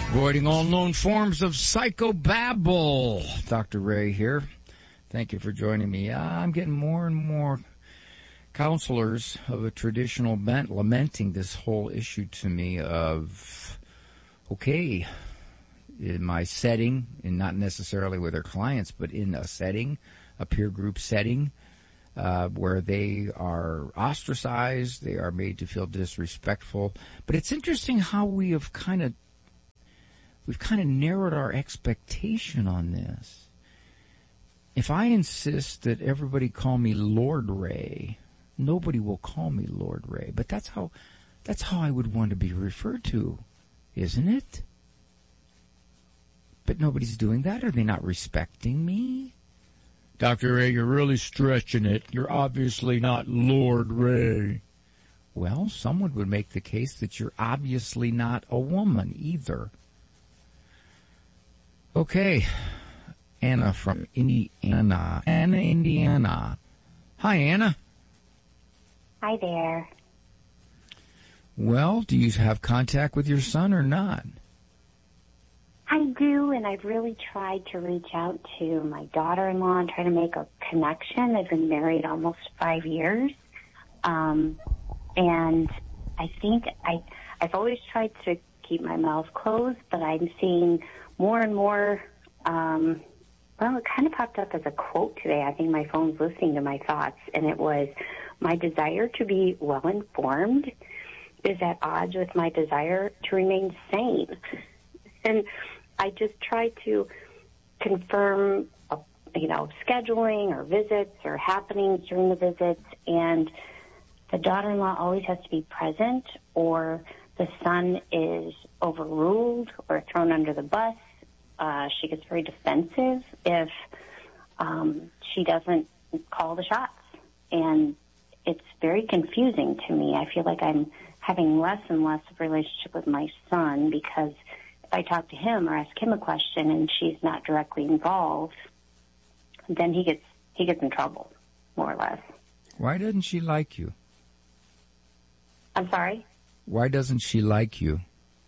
Avoiding all known forms of psychobabble. Dr. Ray here. Thank you for joining me. I'm getting more and more counselors of a traditional bent lamenting this whole issue to me of, okay, in my setting, and not necessarily with their clients, but in a setting, a peer group setting, where they are ostracized, they are made to feel disrespectful. But it's interesting how we've kind of narrowed our expectation on this. If I insist that everybody call me Lord Ray, nobody will call me Lord Ray. But that's how I would want to be referred to, isn't it? But nobody's doing that. Are they not respecting me? Dr. Ray, you're really stretching it. You're obviously not Lord Ray. Well, someone would make the case that you're obviously not a woman either. Okay. Anna from Indiana. Indiana. Hi, Anna. Hi there. Well, do you have contact with your son or not? I do, and I've really tried to reach out to my daughter-in-law and try to make a connection. I've been married almost 5 years, and I think I've always tried to keep my mouth closed, but I'm seeing more and more, well, it kind of popped up as a quote today. I think my phone's listening to my thoughts, and it was, my desire to be well-informed is at odds with my desire to remain sane. And I just try to confirm, scheduling or visits or happenings during the visits, and the daughter-in-law always has to be present, or the son is overruled or thrown under the bus. She gets very defensive if she doesn't call the shots, and it's very confusing to me. I feel like I'm having less and less of a relationship with my son because if I talk to him or ask him a question and she's not directly involved, then he gets in trouble, more or less. Why doesn't she like you? I'm sorry? Why doesn't she like you?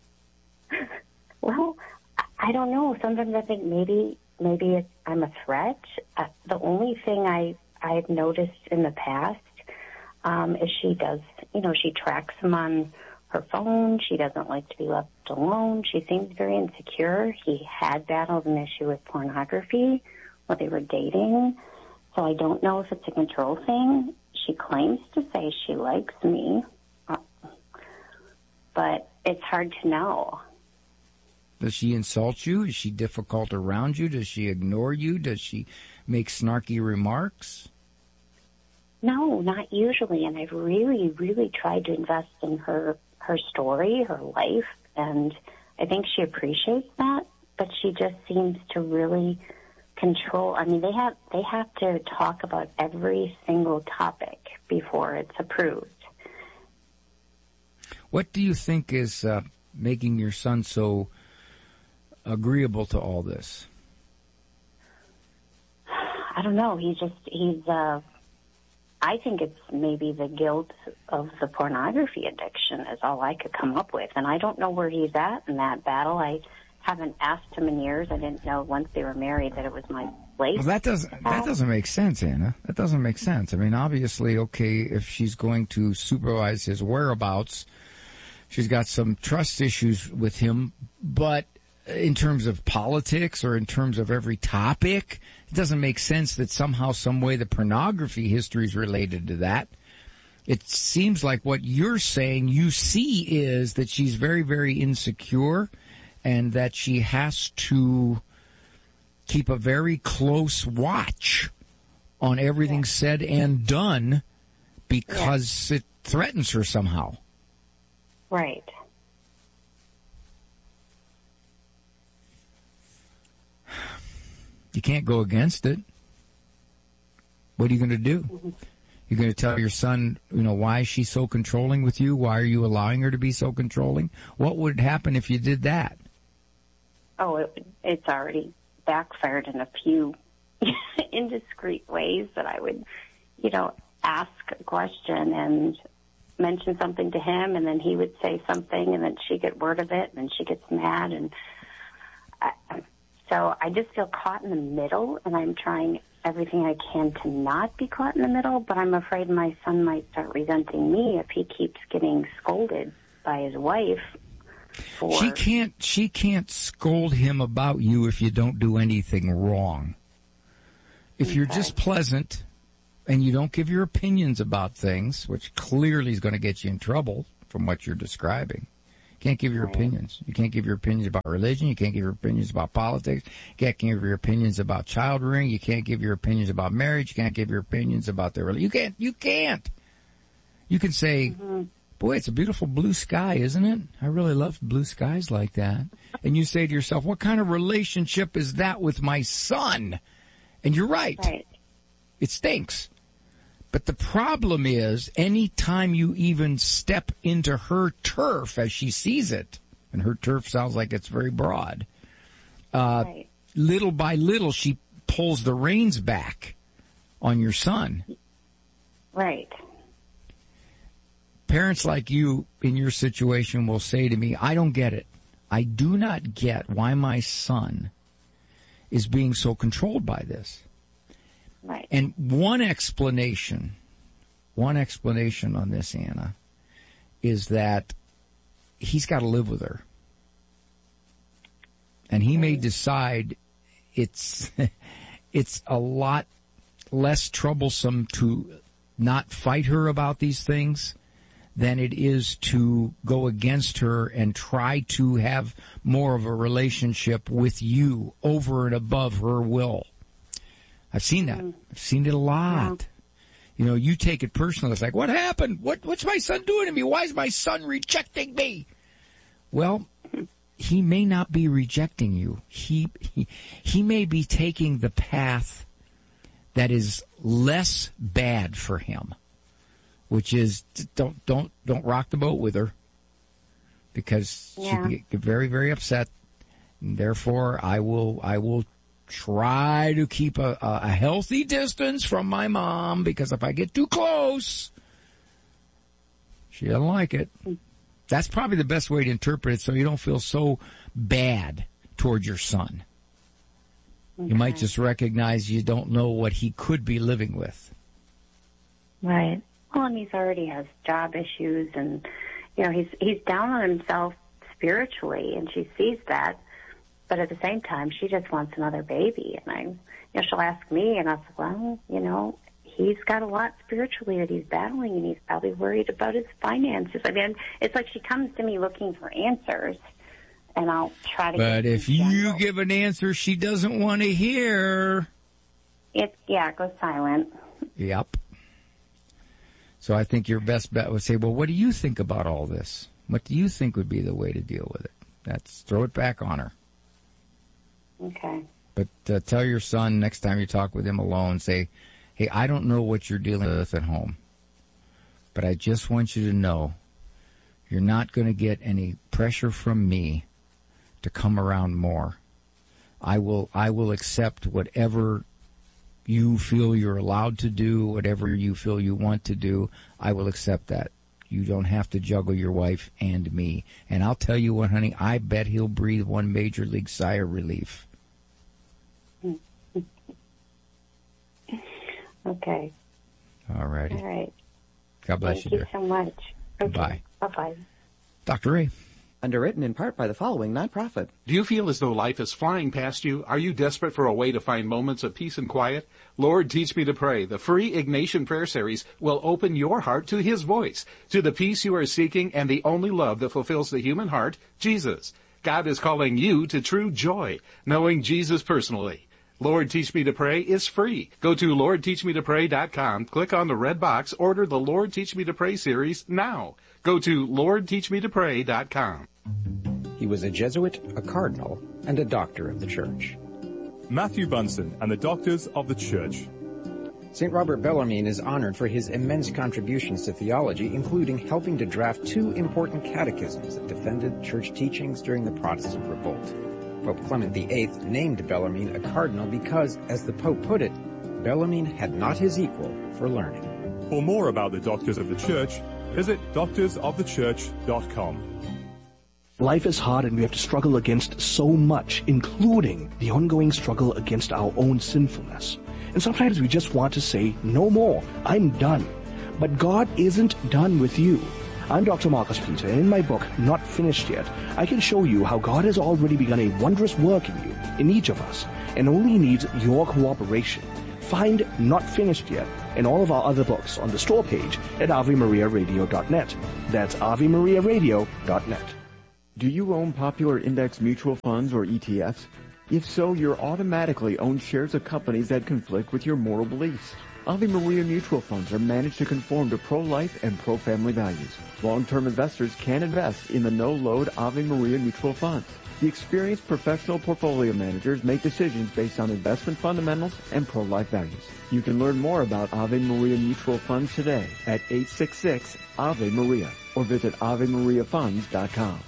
Well, I don't know. Sometimes I think maybe I'm a threat. The only thing I've noticed in the past is she does, she tracks him on her phone. She doesn't like to be left alone. She seems very insecure. He had battled an issue with pornography while they were dating. So I don't know if it's a control thing. She claims to say she likes me, but it's hard to know. Does she insult you? Is she difficult around you? Does she ignore you? Does she make snarky remarks? No, not usually. And I've really, really tried to invest in her story, her life, and I think she appreciates that, but she just seems to really control. I mean, they have to talk about every single topic before it's approved. What do you think is making your son so agreeable to all this? I don't know. I think it's maybe the guilt of the pornography addiction is all I could come up with. And I don't know where he's at in that battle. I haven't asked him in years. I didn't know once they were married that it was my place. Well, that doesn't make sense, Anna. That doesn't make sense. I mean, obviously, okay, if she's going to supervise his whereabouts, she's got some trust issues with him, but in terms of politics or in terms of every topic, it doesn't make sense that somehow, some way the pornography history is related to that. It seems like what you're saying you see is that she's very, very insecure and that she has to keep a very close watch on everything said and done because it threatens her somehow. Right. You can't go against it. What are you going to do? Mm-hmm. You're going to tell your son, why is she so controlling with you? Why are you allowing her to be so controlling? What would happen if you did that? Oh, it's already backfired in a few indiscreet ways that I would, ask a question and mention something to him, and then he would say something, and then she'd get word of it, and then she gets mad. And so I just feel caught in the middle, and I'm trying everything I can to not be caught in the middle, but I'm afraid my son might start resenting me if he keeps getting scolded by his wife. She can't scold him about you if you don't do anything wrong. If you're just pleasant and you don't give your opinions about things, which clearly is going to get you in trouble from what you're describing. You can't give your opinions. You can't give your opinions about religion. You can't give your opinions about politics. You can't give your opinions about child rearing. You can't give your opinions about marriage. You can't give your opinions about their religion. You can't. You can say, boy, it's a beautiful blue sky, isn't it? I really love blue skies like that. And you say to yourself, what kind of relationship is that with my son? And you're right. It stinks. But the problem is, any time you even step into her turf as she sees it, and her turf sounds like it's very broad, little by little she pulls the reins back on your son. Right. Parents like you in your situation will say to me, I don't get it. I do not get why my son is being so controlled by this. Right. And one explanation on this, Anna, is that he's got to live with her. And he may decide it's a lot less troublesome to not fight her about these things than it is to go against her and try to have more of a relationship with you over and above her will. I've seen that. I've seen it a lot. You know, you take it personally. It's like, what happened? What's my son doing to me? Why is my son rejecting me? Well, he may not be rejecting you. He may be taking the path that is less bad for him, which is don't rock the boat with her, because she can get very, very upset. And therefore, I will try to keep a healthy distance from my mom, because if I get too close, she doesn't like it. That's probably the best way to interpret it, so you don't feel so bad toward your son. Okay. You might just recognize you don't know what he could be living with. Right. Well, and he's already has job issues, and he's down on himself spiritually, and she sees that. But at the same time, she just wants another baby. And she'll ask me, and I say, well, he's got a lot spiritually that he's battling, and he's probably worried about his finances. I mean, it's like she comes to me looking for answers, and I'll try to. But if you give an answer she doesn't want to hear, it goes silent. Yep. So I think your best bet would say, well, what do you think about all this? What do you think would be the way to deal with it? That's throw it back on her. Okay. But tell your son next time you talk with him alone, say, hey, I don't know what you're dealing with at home, but I just want you to know you're not going to get any pressure from me to come around more. I will accept whatever you feel you're allowed to do, whatever you feel you want to do. I will accept that. You don't have to juggle your wife and me. And I'll tell you what, honey, I bet he'll breathe one major league sigh of relief. Okay. All righty. All right. God bless you, dear. Thank you so much. Okay. Bye. Bye-bye. Dr. Ray. Underwritten in part by the following nonprofit. Do you feel as though life is flying past you? Are you desperate for a way to find moments of peace and quiet? Lord, Teach Me to Pray, the free Ignatian Prayer Series, will open your heart to His voice, to the peace you are seeking and the only love that fulfills the human heart, Jesus. God is calling you to true joy, knowing Jesus personally. Lord, Teach Me to Pray is free. Go to LordTeachMeToPray.com, click on the red box, order the Lord Teach Me to Pray series now. Go to LordTeachMeToPray.com. He was a Jesuit, a cardinal, and a doctor of the Church. Matthew Bunson and the Doctors of the Church. St. Robert Bellarmine is honored for his immense contributions to theology, including helping to draft 2 important catechisms that defended church teachings during the Protestant revolt. Pope Clement VIII named Bellarmine a cardinal because, as the Pope put it, Bellarmine had not his equal for learning. For more about the Doctors of the Church, Visit doctorsofthechurch.com. Life is hard and we have to struggle against so much, including the ongoing struggle against our own sinfulness. And sometimes we just want to say, no more, I'm done. But God isn't done with you. I'm Dr. Marcus Peter, and in my book, Not Finished Yet, I can show you how God has already begun a wondrous work in you, in each of us, and only needs your cooperation. Find Not Finished Yet and all of our other books on the store page at AveMariaRadio.net. That's AveMariaRadio.net. Do you own popular index mutual funds or ETFs? If so, you're automatically owned shares of companies that conflict with your moral beliefs. Ave Maria mutual funds are managed to conform to pro-life and pro-family values. Long-term investors can invest in the no-load Ave Maria mutual funds. The experienced professional portfolio managers make decisions based on investment fundamentals and pro-life values. You can learn more about Ave Maria mutual funds today at 866-AVE-MARIA or visit AveMariaFunds.com.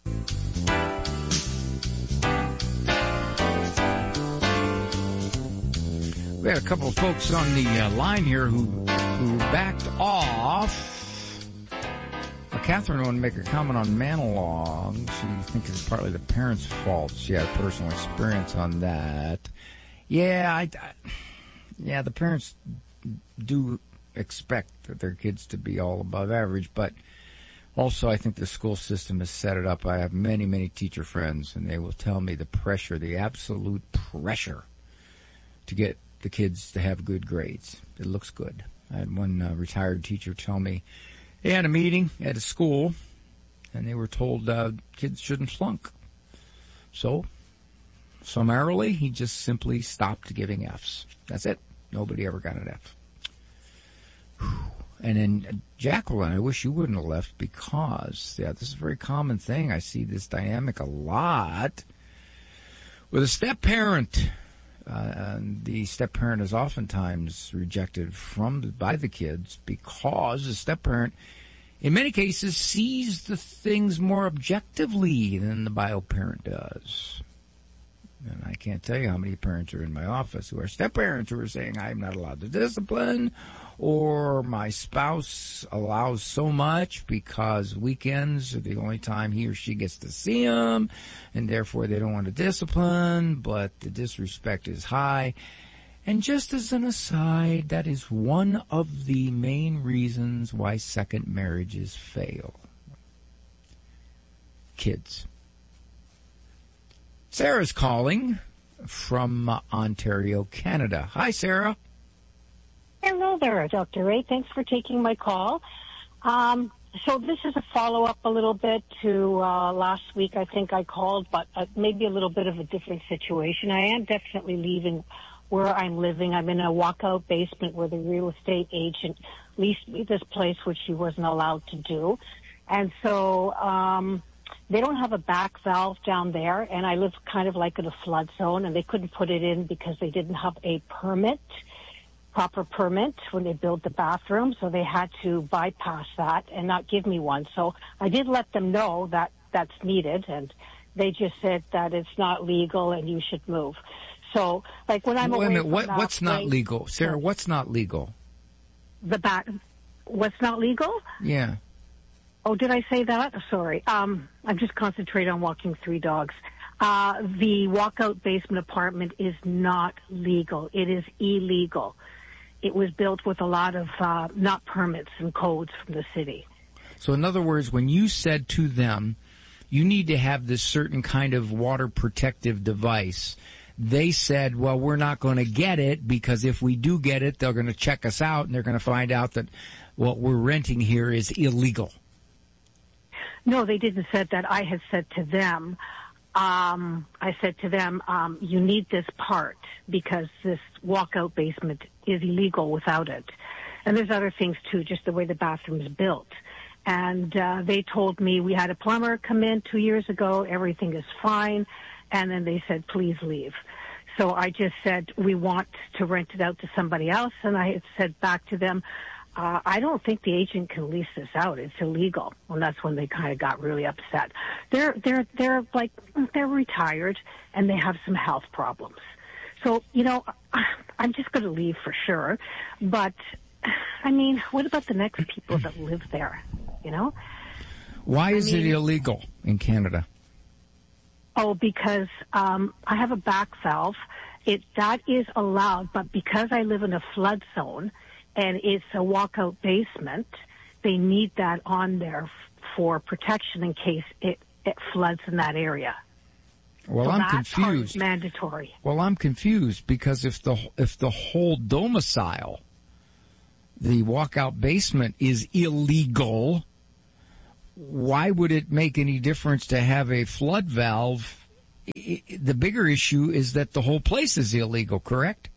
We had a couple of folks on the line here who backed off. Catherine wanted to make a comment on Manilog. She thinks it's partly the parents' fault. She had personal experience on that. Yeah, the parents do expect their kids to be all above average, but also I think the school system has set it up. I have many, many teacher friends, and they will tell me the pressure, the absolute pressure to get the kids to have good grades. It looks good. I had one retired teacher tell me they had a meeting at a school, and they were told kids shouldn't flunk. So, summarily, he just simply stopped giving Fs. That's it. Nobody ever got an F. And then, Jacqueline, I wish you wouldn't have left because, this is a very common thing. I see this dynamic a lot with a step-parent. The step-parent is oftentimes rejected by the kids because the step-parent, in many cases, sees the things more objectively than the bio-parent does. And I can't tell you how many parents are in my office who are step-parents who are saying, I'm not allowed to discipline, or my spouse allows so much because weekends are the only time he or she gets to see him, and therefore they don't want to discipline, but the disrespect is high. And just as an aside, that is one of the main reasons why second marriages fail. Kids. Sarah's calling from Ontario, Canada. Hi, Sarah. Hello there, Dr. Ray. Thanks for taking my call. So this is a follow-up a little bit to last week. I think I called, but maybe a little bit of a different situation. I am definitely leaving where I'm living. I'm in a walkout basement where the real estate agent leased me this place, which she wasn't allowed to do. And so they don't have a back valve down there, and I live kind of like in a flood zone, and they couldn't put it in because they didn't have a proper permit when they built the bathroom, so they had to bypass that and not give me one. So I did let them know that that's needed, and they just said that it's not legal and you should move. So, like when I'm away Wait a minute, from that what's not place, legal? Sarah, what's not legal? What's not legal? Yeah. Oh, did I say that? Sorry. I'm just concentrating on walking 3 dogs. The walkout basement apartment is not legal. It is illegal. It was built with a lot of not permits and codes from the city. So in other words, when you said to them, you need to have this certain kind of water protective device, they said, well, we're not going to get it because if we do get it, they're going to check us out and they're going to find out that what we're renting here is illegal. No, they didn't say that. I had said to them, you need this part because this walkout basement is illegal without it. And there's other things too, just the way the bathroom is built. And they told me we had a plumber come in 2 years ago, everything is fine. And then they said, please leave. So I just said, we want to rent it out to somebody else. And I had said back to them, I don't think the agent can lease this out. It's illegal. And that's when they kind of got really upset. They're retired and they have some health problems. So, I'm just going to leave for sure. But I mean, what about the next people that live there, you know? Why is it illegal in Canada? Oh, because I have a back valve. That is allowed, but because I live in a flood zone and it's a walkout basement, they need that on there for protection in case it floods in that area. Well, so I'm that confused. Part is mandatory. Well, I'm confused because if the whole domicile, the walkout basement, is illegal, why would it make any difference to have a flood valve? The bigger issue is that the whole place is illegal, correct?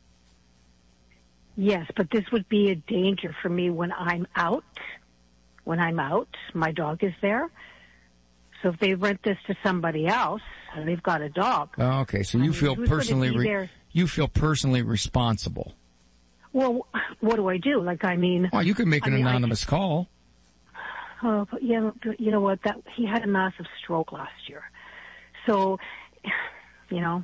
Yes, but this would be a danger for me when I'm out. When I'm out, my dog is there. So if they rent this to somebody else and they've got a dog. Oh, okay, so you feel personally responsible. Well, what do I do? Like, I mean... Well, you can make an anonymous call. Oh, but yeah, you know what? He had a massive stroke last year. So, you know,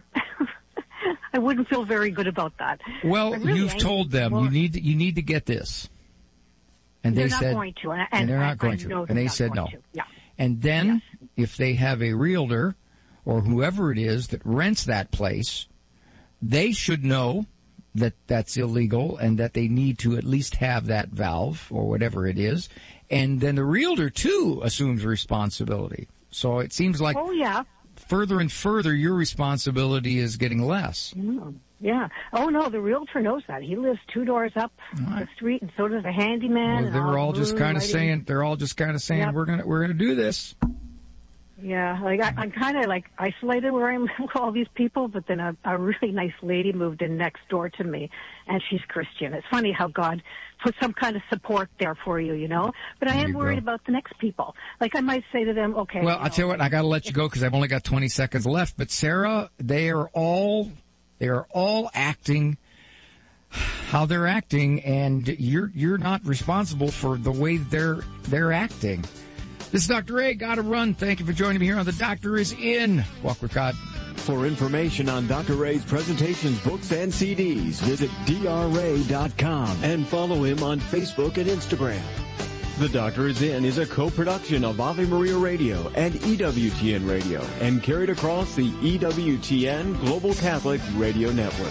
I wouldn't feel very good about that. Well, really, you've told them you need to get this. And they said, going to, and they're not going to. And they said no. Yeah. And then, if they have a realtor or whoever it is that rents that place, they should know that that's illegal and that they need to at least have that valve or whatever it is. And then the realtor, too, assumes responsibility. So it seems like further and further your responsibility is getting less. Yeah. Oh, no, the realtor knows that. He lives 2 doors up the street, and so does the handyman. Well, they're all just kind of saying, we're gonna do this. Yeah, like I'm kind of like isolated where I'm with all these people, but then a really nice lady moved in next door to me, and she's Christian. It's funny how God put some kind of support there for you, you know. But I am worried about the next people. Like I might say to them, okay. Well, I'll tell you what, I got to let you go because I've only got 20 seconds left. But Sarah, they are all acting how they're acting, and you're not responsible for the way they're acting. This is Dr. Ray. Gotta run. Thank you for joining me here on The Doctor Is In. Walk with God. For information on Dr. Ray's presentations, books, and CDs, visit drray.com and follow him on Facebook and Instagram. The Doctor Is In is a co-production of Ave Maria Radio and EWTN Radio and carried across the EWTN Global Catholic Radio Network.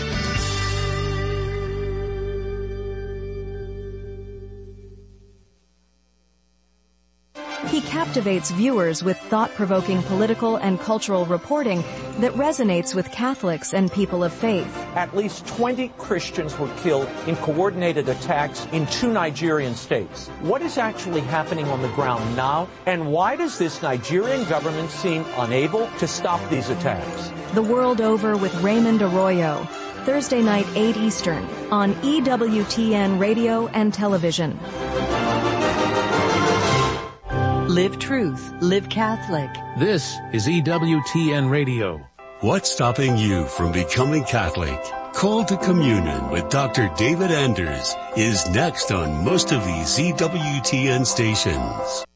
He captivates viewers with thought-provoking political and cultural reporting that resonates with Catholics and people of faith. At least 20 Christians were killed in coordinated attacks in 2 Nigerian states. What is actually happening on the ground now, and why does this Nigerian government seem unable to stop these attacks? The World Over with Raymond Arroyo. Thursday night, 8 Eastern, on EWTN Radio and Television. Live truth, live Catholic. This is EWTN Radio. What's stopping you from becoming Catholic? Call to Communion with Dr. David Anders is next on most of these EWTN stations.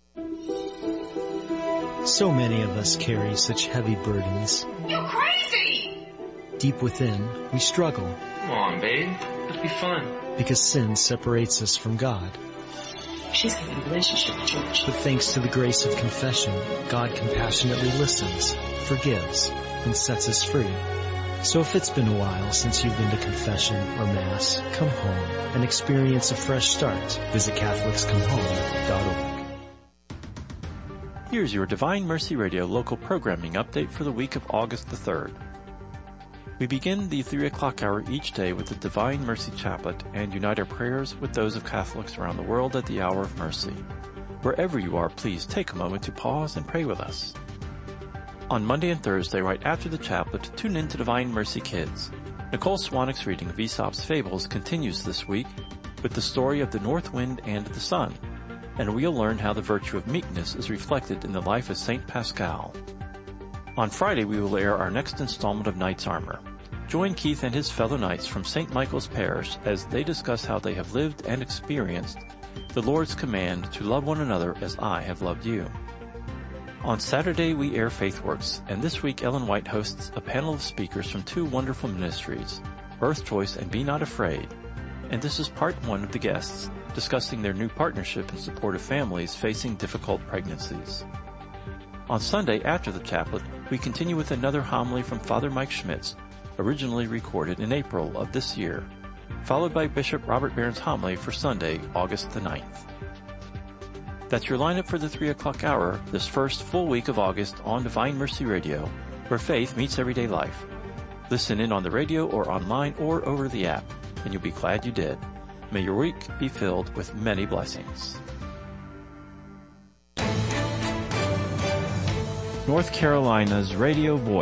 So many of us carry such heavy burdens. You're crazy! Deep within, we struggle. Come on, babe. It'll be fun. Because sin separates us from God. She's having a relationship with George. But thanks to the grace of confession, God compassionately listens, forgives, and sets us free. So if it's been a while since you've been to confession or Mass, come home and experience a fresh start. Visit CatholicsComeHome.org. Here's your Divine Mercy Radio local programming update for the week of August the 3rd. We begin the 3 o'clock hour each day with the Divine Mercy Chaplet and unite our prayers with those of Catholics around the world at the hour of mercy. Wherever you are, please take a moment to pause and pray with us. On Monday and Thursday, right after the chaplet, tune in to Divine Mercy Kids. Nicole Swanwick's reading of Aesop's Fables continues this week with the story of the North Wind and the Sun, and we'll learn how the virtue of meekness is reflected in the life of Saint Pascal. On Friday, we will air our next installment of Knight's Armor. Join Keith and his fellow knights from St. Michael's Parish as they discuss how they have lived and experienced the Lord's command to love one another as I have loved you. On Saturday, we air FaithWorks, and this week Ellen White hosts a panel of speakers from 2 wonderful ministries, Earth Choice and Be Not Afraid, and this is part 1 of the guests discussing their new partnership in support of families facing difficult pregnancies. On Sunday after the chaplet, we continue with another homily from Father Mike Schmitz, originally recorded in April of this year, followed by Bishop Robert Barron's homily for Sunday, August the 9th. That's your lineup for the 3 o'clock hour this first full week of August on Divine Mercy Radio, where faith meets everyday life. Listen in on the radio or online or over the app, and you'll be glad you did. May your week be filled with many blessings. North Carolina's Radio Voice.